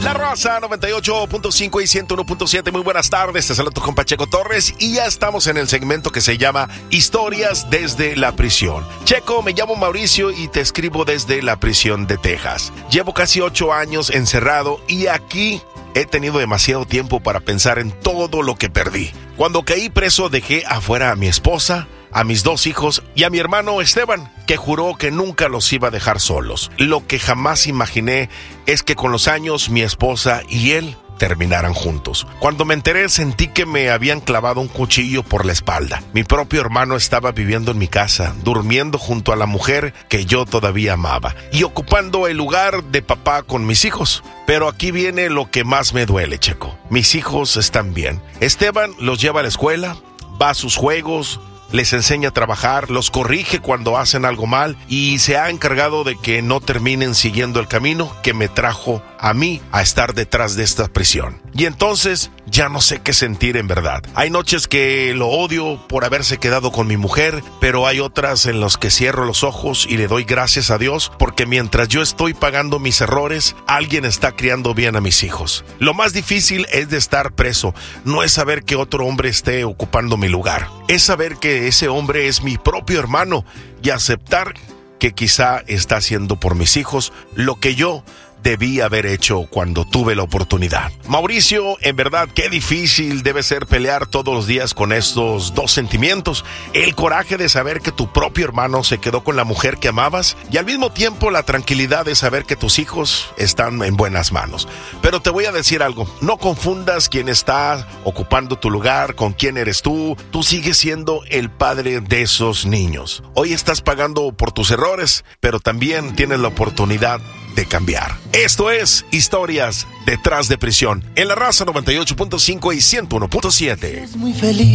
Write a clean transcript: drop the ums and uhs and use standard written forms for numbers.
La Raza 98.5 y 101.7, muy buenas tardes, te saludo con Checo Torres y ya estamos en el segmento que se llama Historias desde la prisión. Checo, me llamo Mauricio y te escribo desde la prisión de Texas. Llevo casi 8 años encerrado y aquí he tenido demasiado tiempo para pensar en todo lo que perdí. Cuando caí preso dejé afuera a mi esposa, a mis 2 hijos y a mi hermano Esteban, que juró que nunca los iba a dejar solos. Lo que jamás imaginé es que con los años mi esposa y él terminaran juntos. Cuando me enteré sentí que me habían clavado un cuchillo por la espalda. Mi propio hermano estaba viviendo en mi casa, durmiendo junto a la mujer que yo todavía amaba y ocupando el lugar de papá con mis hijos. Pero aquí viene lo que más me duele, Checo. Mis hijos están bien. Esteban los lleva a la escuela, va a sus juegos, les enseña a trabajar, los corrige cuando hacen algo mal y se ha encargado de que no terminen siguiendo el camino que me trajo a mí a estar detrás de esta prisión. Y entonces ya no sé qué sentir en verdad. Hay noches que lo odio por haberse quedado con mi mujer, pero hay otras en las que cierro los ojos y le doy gracias a Dios porque mientras yo estoy pagando mis errores, alguien está criando bien a mis hijos. Lo más difícil es de estar preso, no es saber que otro hombre esté ocupando mi lugar, es saber que ese hombre es mi propio hermano y aceptar que quizá está haciendo por mis hijos lo que yo debí haber hecho cuando tuve la oportunidad. Mauricio, en verdad, qué difícil debe ser pelear todos los días con estos dos sentimientos. El coraje de saber que tu propio hermano se quedó con la mujer que amabas y al mismo tiempo la tranquilidad de saber que tus hijos están en buenas manos. Pero te voy a decir algo, no confundas quién está ocupando tu lugar con quién eres tú. Tú sigues siendo el padre de esos niños. Hoy estás pagando por tus errores, pero también tienes la oportunidad de cambiar. Esto es Historias detrás de prisión en La Raza 98.5 y 101.7. Muy feliz.